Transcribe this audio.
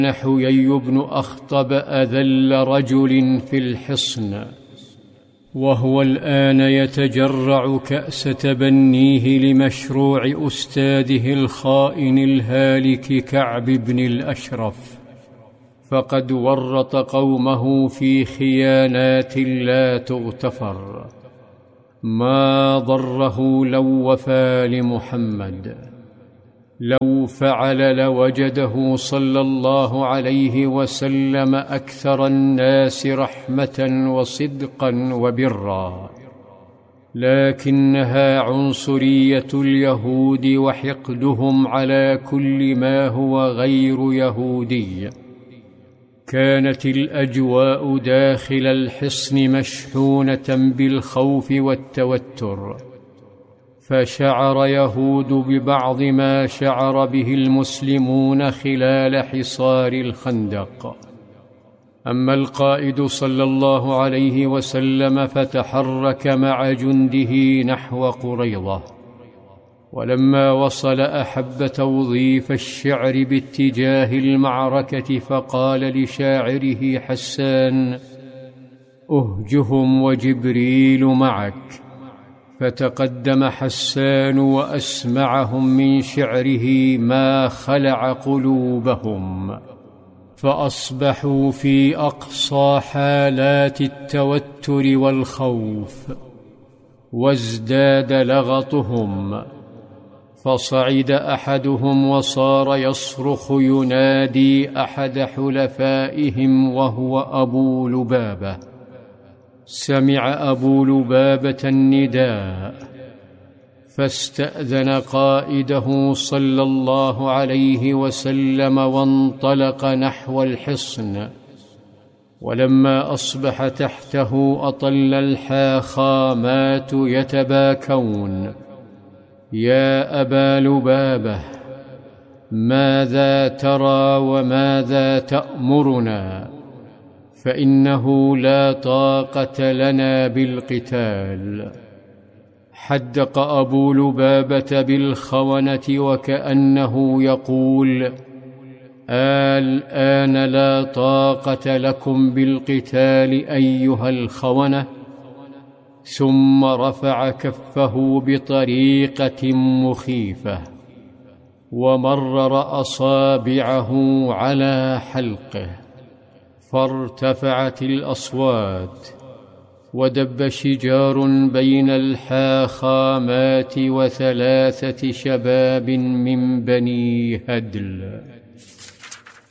حيي بن أخطب أذل رجل في الحصن، وهو الآن يتجرع كأس تبنيه لمشروع أستاذه الخائن الهالك كعب بن الأشرف، فقد ورط قومه في خيانات لا تغتفر. ما ضره لو وفى لمحمد، لو فعل لوجده صلى الله عليه وسلم أكثر الناس رحمة وصدقا وبرا، لكنها عنصرية اليهود وحقدهم على كل ما هو غير يهودي. كانت الأجواء داخل الحصن مشحونة بالخوف والتوتر، فشعر يهود ببعض ما شعر به المسلمون خلال حصار الخندق. أما القائد صلى الله عليه وسلم فتحرك مع جنده نحو قريظة، ولما وصل أحب توظيف الشعر باتجاه المعركة، فقال لشاعره حسان: أهجهم وجبريل معك. فتقدم حسان وأسمعهم من شعره ما خلع قلوبهم، فأصبحوا في أقصى حالات التوتر والخوف، وازداد لغطهم. فصعد أحدهم وصار يصرخ ينادي أحد حلفائهم وهو أبو لبابة. سمع أبو لبابة النداء، فاستأذن قائده صلى الله عليه وسلم وانطلق نحو الحصن. ولما أصبح تحته أطل الحاخامات يتباكون: يا أبا لبابة، ماذا ترى وماذا تأمرنا؟ فإنه لا طاقة لنا بالقتال. حدق أبو لبابة بالخونة وكأنه يقول: الآن لا طاقة لكم بالقتال أيها الخونة؟ ثم رفع كفه بطريقة مخيفة ومرر أصابعه على حلقه، فارتفعت الأصوات، ودب شجار بين الحاخامات وثلاثة شباب من بني هدل.